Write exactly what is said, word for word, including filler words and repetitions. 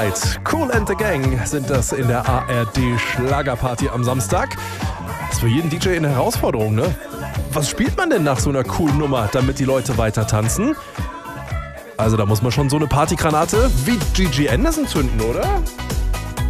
Kool and the Gang sind das in der A R D Schlagerparty am Samstag. Das ist für jeden D J eine Herausforderung, ne? Was spielt man denn nach so einer coolen Nummer, damit die Leute weiter tanzen? Also da muss man schon so eine Partygranate wie Gigi Anderson zünden, oder?